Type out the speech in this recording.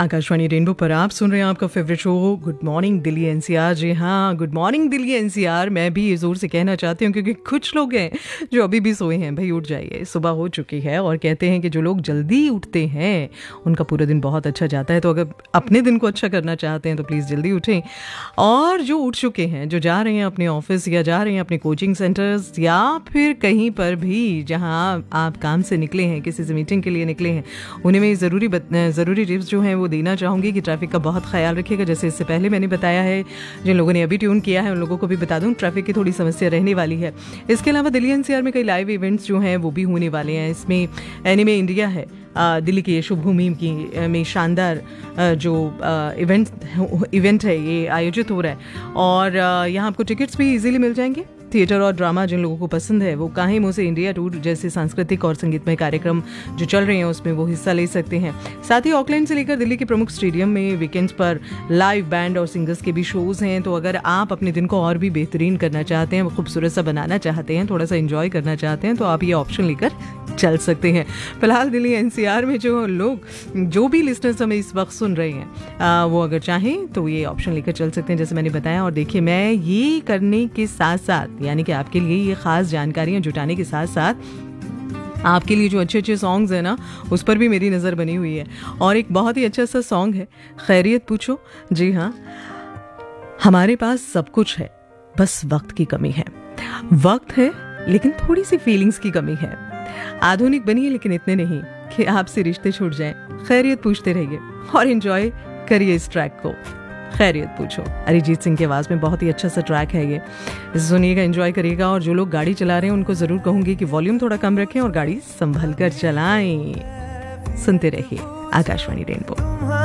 Akashvani rainbow पर आप सुन रहे हैं आपका favourite show good morning Delhi NCR. जी हाँ, गुड मॉर्निंग दिल्ली एनसीआर। मैं भी ये ज़ोर से कहना चाहती हूँ क्योंकि कुछ लोग हैं जो अभी भी सोए हैं। भाई उठ जाइए, सुबह हो चुकी है। और कहते हैं कि जो लोग जल्दी उठते हैं उनका पूरा दिन बहुत अच्छा जाता है। तो अगर अपने दिन को अच्छा करना चाहते हैं तो प्लीज़ जल्दी उठें। और जो उठ चुके हैं, जो जा रहे हैं अपने ऑफिस या जा रहे हैं अपने कोचिंग सेंटर्स या फिर कहीं पर भी जहाँ आप काम से निकले हैं, किसी से मीटिंग के लिए निकले हैं, उन्हें मैं ज़रूरी टिप्स जो हैं वो देना चाहूँगी कि ट्रैफिक का बहुत ख्याल रखिएगा। जैसे इससे पहले मैंने बताया है, जिन लोगों ने अभी ट्यून किया है उन लोगों को भी बता दूँ, ट्रैफिक की थोड़ी समस्या रहने वाली है। इसके अलावा दिल्ली एनसीआर में कई लाइव इवेंट्स जो हैं वो भी होने वाले हैं। इसमें एनिमे इंडिया है, दिल्ली की शुभ भूमि की में शानदार जो इवेंट है ये आयोजित हो रहा है। और यहाँ आपको टिकट्स भी इजीली मिल जाएंगे। थिएटर और ड्रामा जिन लोगों को पसंद है वो काहे मुँह से इंडिया टूर जैसे सांस्कृतिक और संगीतमय कार्यक्रम जो चल रहे हैं उसमें वो हिस्सा ले सकते हैं। साथ ही ऑकलैंड से लेकर दिल्ली के प्रमुख स्टेडियम में वीकेंड्स पर लाइव बैंड और सिंगर्स के भी शोज़ हैं। तो अगर आप अपने दिन को और भी बेहतरीन करना चाहते हैं, खूबसूरत सा बनाना चाहते हैं, थोड़ा सा एंजॉय करना चाहते हैं, तो आप ये ऑप्शन लेकर चल सकते हैं। फिलहाल दिल्ली एनसीआर में जो लोग जो भी लिस्टनर्स हमें इस वक्त सुन रहे हैं वो अगर चाहें तो ये ऑप्शन लेकर चल सकते हैं, जैसे मैंने बताया। और देखिए, मैं ये करने के साथ साथ, यानी कि आपके लिए ये खास जानकारियां जुटाने के साथ साथ आपके लिए जो अच्छे अच्छे सॉन्ग्स हैं ना, उस पर भी मेरी नज़र बनी हुई है। और एक बहुत ही अच्छा सा सॉन्ग है, खैरियत पूछो। जी हाँ, हमारे पास सब कुछ है, बस वक्त की कमी है। वक्त है लेकिन थोड़ी सी फीलिंग्स की कमी है। आधुनिक बनिए लेकिन इतने नहीं कि आपसे रिश्ते छूट जाएं। खैरियत पूछते रहिए और एंजॉय करिए इस ट्रैक को, खैरियत पूछो। अरिजीत सिंह की आवाज़ में बहुत ही अच्छा सा ट्रैक है ये, सुनिएगा, एंजॉय करिएगा। और जो लोग गाड़ी चला रहे हैं उनको ज़रूर कहूँगी कि वॉल्यूम थोड़ा कम रखें और गाड़ी संभल कर चलाएं। सुनते रहिए आकाशवाणी रेनबो।